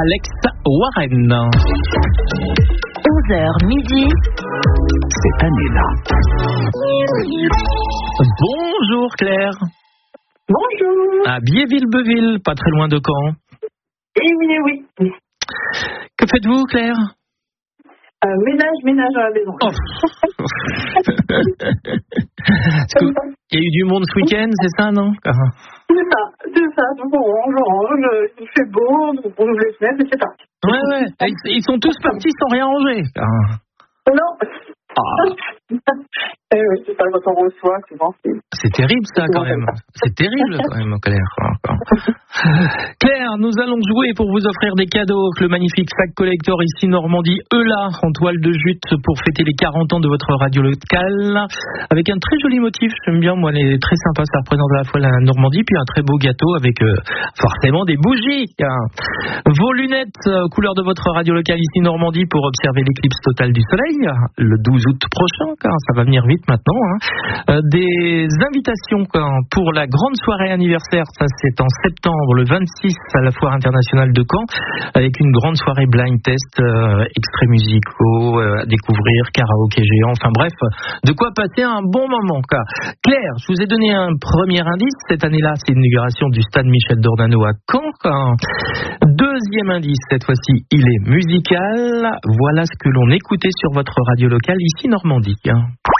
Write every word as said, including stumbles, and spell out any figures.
Alex Warren. onze heures midi. Cette année-là. Bonjour Claire. Bonjour. À Biéville-Beuville, pas très loin de Caen. Eh oui, eh oui. Que faites-vous Claire? Euh, ménage, ménage à la maison. Oh. Est-ce que il y a eu du monde ce week-end, c'est ça, non? C'est ça, c'est ça. Donc on range, on range, il fait beau, donc on ouvre les fenêtres, et c'est parti. Ouais, ouais. Ils, ils sont tous partis sans rien ranger. Non. Ah. Eh oui, c'est ça, quand on reçoit, souvent, c'est... C'est terrible ça quand même. C'est terrible quand même, Claire. Claire, nous allons jouer pour vous offrir des cadeaux. Le magnifique sac collector ici Normandie Eula en toile de jute pour fêter les quarante ans de votre radio locale. Avec un très joli motif, j'aime bien, moi, elle est très sympa. Ça représente à la fois la Normandie puis un très beau gâteau avec euh, forcément des bougies. Vos lunettes euh, couleur de votre radio locale ici Normandie pour observer l'éclipse totale du soleil le douze août prochain, car ça va venir vite maintenant. Hein. Euh, des invitations quoi, pour la grande soirée anniversaire, ça c'est en septembre, le vingt-six à la Foire internationale de Caen, avec une grande soirée blind test, euh, extraits musicaux euh, à découvrir, karaoké géant, enfin bref, de quoi passer un bon moment. Quoi. Claire, je vous ai donné un premier indice, cette année-là c'est l'inauguration du stade Michel Dornano à Caen. Quoi. Deuxième indice, cette fois-ci, il est musical. Voilà ce que l'on écoutait sur votre radio locale ici Normandie. Hein.